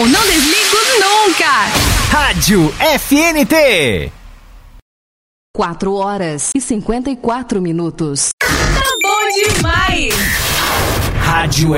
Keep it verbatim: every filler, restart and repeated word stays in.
Não, não desligo nunca. Rádio F N T. quatro horas e cinquenta e quatro minutos. Tá bom demais. Rádio